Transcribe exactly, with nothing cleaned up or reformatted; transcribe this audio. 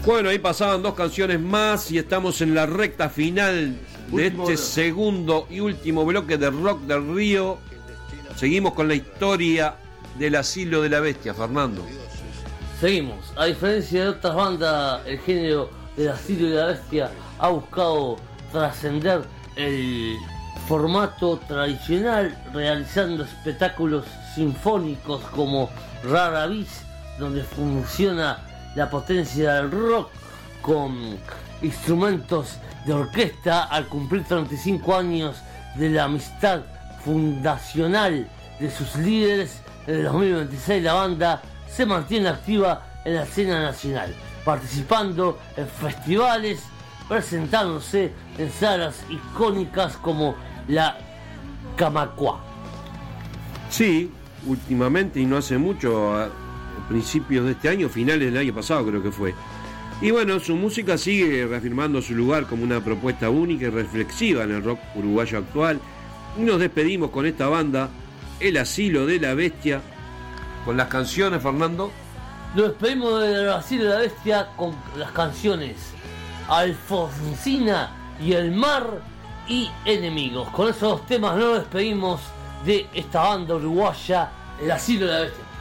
Bueno, ahí pasaban dos canciones más y estamos en la recta final de Último este bloque. segundo y último bloque de Rock del Río. Seguimos con la historia del Asilo de la Bestia, Fernando. Seguimos. A diferencia de otras bandas, el género del Asilo de la Bestia ha buscado trascender el formato tradicional, realizando espectáculos sinfónicos como Rara Avis, donde funciona la potencia del rock con instrumentos de orquesta. Al cumplir treinta y cinco años de la amistad fundacional de sus líderes, en el dos mil veintiséis la banda se mantiene activa en la escena nacional, participando en festivales, presentándose en salas icónicas como la Camacuá. Sí, últimamente y no hace mucho, a principios de este año, finales del año pasado creo que fue. Y bueno, su música sigue reafirmando su lugar como una propuesta única y reflexiva en el rock uruguayo actual. Y nos despedimos con esta banda, El Asilo de la Bestia, con las canciones, Fernando. Nos despedimos del Asilo de la Bestia con las canciones Alfonsina y El Mar y Enemigos. Con esos dos temas nos despedimos de esta banda uruguaya, El Asilo de la Bestia.